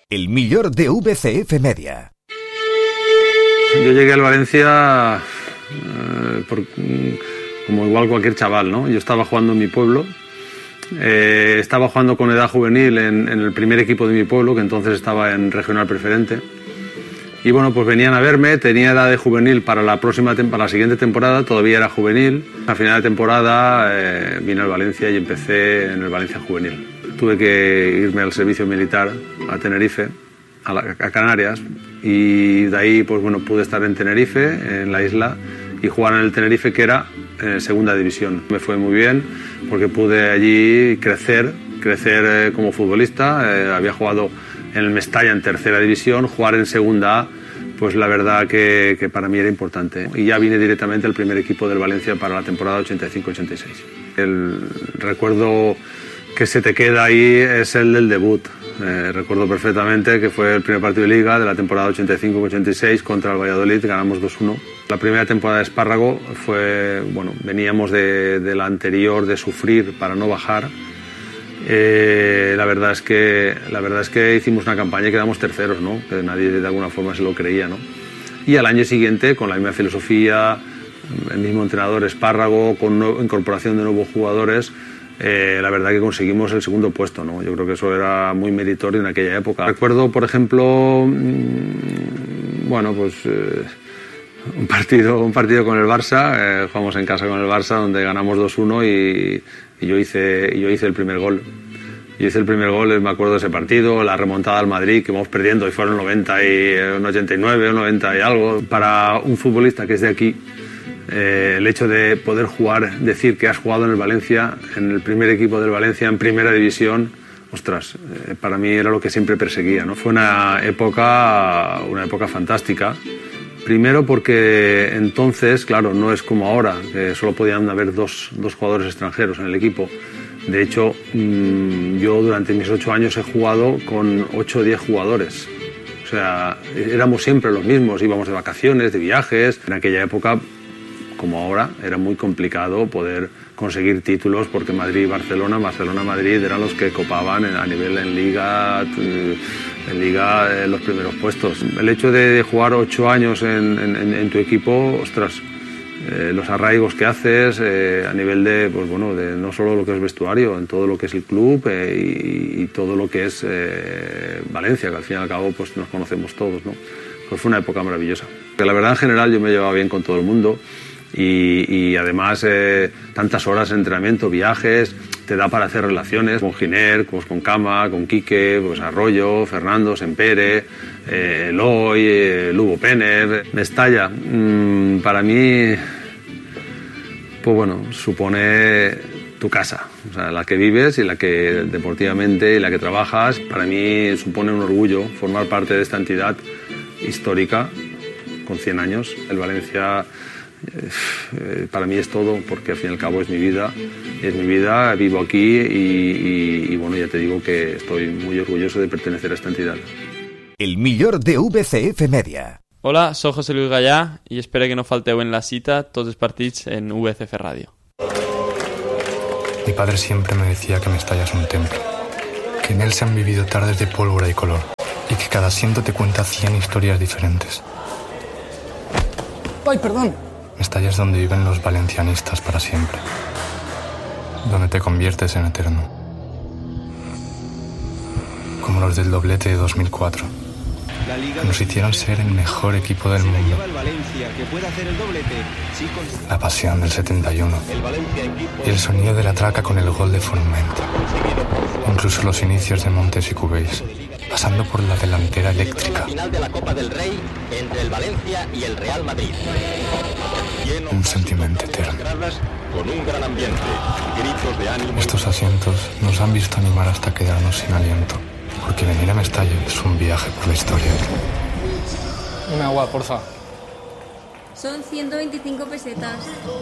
El millor de VCF Media. Yo llegué al Valencia como igual cualquier chaval, ¿no? Yo estaba jugando en mi pueblo, estaba jugando con edad juvenil en el primer equipo de mi pueblo, que entonces estaba en regional preferente. Y bueno, pues venían a verme, tenía edad de juvenil para la siguiente temporada, todavía era juvenil. A final de temporada vine al Valencia y empecé en el Valencia juvenil. Tuve que irme al servicio militar a Tenerife, a Canarias, y de ahí pues bueno, pude estar en Tenerife, en la isla, y jugar en el Tenerife, que era segunda división. Me fue muy bien porque pude allí crecer como futbolista. Había jugado en el Mestalla en tercera división, jugar en segunda A, pues la verdad que para mí era importante. Y ya vine directamente al primer equipo del Valencia para la temporada 85-86. El recuerdo que se te queda ahí es el del debut. Recuerdo perfectamente que fue el primer partido de Liga de la temporada 85-86 contra el Valladolid, ganamos 2-1. La primera temporada de Espárrago fue, bueno, veníamos de la anterior, de sufrir para no bajar. La verdad es que hicimos una campaña y quedamos terceros, ¿no? Que nadie de alguna forma se lo creía, ¿no? Y al año siguiente, con la misma filosofía, el mismo entrenador Espárrago, con incorporación de nuevos jugadores, la verdad que conseguimos el segundo puesto, ¿no? Yo creo que eso era muy meritorio en aquella época. Recuerdo, por ejemplo, bueno, pues un partido con el Barça, jugamos en casa con el Barça, donde ganamos 2-1 y yo hice el primer gol. Yo hice el primer gol, me acuerdo de ese partido, la remontada al Madrid, que vamos perdiendo y fueron 90 y un 89, un 90 y algo. Para un futbolista que es de aquí, el hecho de poder jugar, decir que has jugado en el Valencia, en el primer equipo del Valencia, en primera división, ostras, para mí era lo que siempre perseguía, ¿no? Fue una época fantástica. Primero porque entonces, claro, no es como ahora, que solo podían haber dos jugadores extranjeros en el equipo. De hecho, yo durante mis 8 años he jugado con 8 o 10 jugadores. O sea, éramos siempre los mismos, íbamos de vacaciones, de viajes. En aquella época, como ahora, era muy complicado poder conseguir títulos porque Madrid y Barcelona-Madrid eran los que copaban a nivel en Liga los primeros puestos. El hecho de jugar 8 años en tu equipo, ostras, los arraigos que haces a nivel de, pues bueno, de no solo lo que es vestuario, en todo lo que es el club y todo lo que es Valencia, que al fin y al cabo pues nos conocemos todos, ¿no? Pues fue una época maravillosa. La verdad, en general, yo me llevaba bien con todo el mundo. Y además tantas horas de entrenamiento, viajes, te da para hacer relaciones con Giner, pues con Cama, con Quique, pues Arroyo, Fernando, Sempere, Eloy, Lugo Penner, Mestalla. Para mí, pues bueno, supone tu casa, o sea, la que vives y la que deportivamente y la que trabajas. Para mí supone un orgullo formar parte de esta entidad histórica con 100 años. El Valencia para mí es todo, porque al fin y al cabo es mi vida, vivo aquí y bueno, ya te digo que estoy muy orgulloso de pertenecer a esta entidad. El millor de VCF Media. Hola, soy José Luis Gallá y espero que no falteu en la cita tots els partits en VCF Radio. Mi padre siempre me decía que Mestalla es un templo, que en él se han vivido tardes de pólvora y color y que cada asiento te cuenta 100 historias diferentes. ¡Ay, perdón! Mestalla es donde viven los valencianistas para siempre, donde te conviertes en eterno, como los del doblete de 2004, que nos hicieron ser el mejor equipo del mundo, la pasión del 71 y el sonido de la traca con el gol de Forment, incluso los inicios de Montes y Cubéis, pasando por la delantera eléctrica. Final de la Copa del Rey entre el Valencia y el Real Madrid. Un sentimiento eterno. Con un gran ambiente, gritos de ánimo. Estos asientos nos han visto animar hasta quedarnos sin aliento, porque venir a Mestalla es un viaje por la historia. Un agua, porfa. Son 125 pesetas.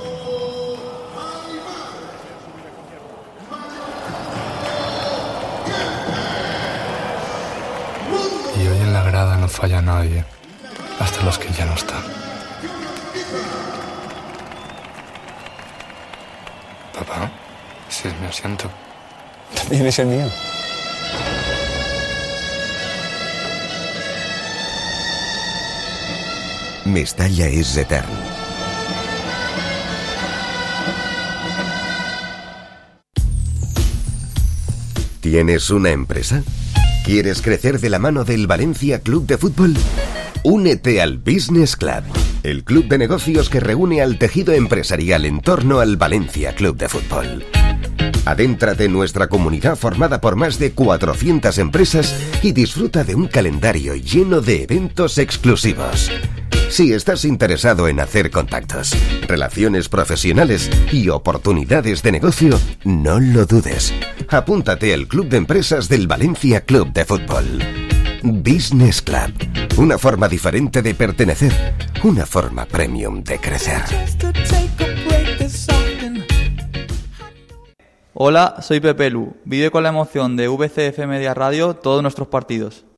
Y hoy en la grada no falla nadie, hasta los que ya no están. Papá, ese es mi asiento. También es el mío. Mestalla és etern. ¿Tienes una empresa? ¿Quieres crecer de la mano del Valencia Club de Fútbol? Únete al Business Club, el club de negocios que reúne al tejido empresarial en torno al Valencia Club de Fútbol. Adéntrate en nuestra comunidad formada por más de 400 empresas y disfruta de un calendario lleno de eventos exclusivos. Si estás interesado en hacer contactos, relaciones profesionales y oportunidades de negocio, no lo dudes. Apúntate al Club de Empresas del Valencia Club de Fútbol. Business Club. Una forma diferente de pertenecer. Una forma premium de crecer. Hola, soy Pepe Lu. Vive con la emoción de VCF Media Radio todos nuestros partidos.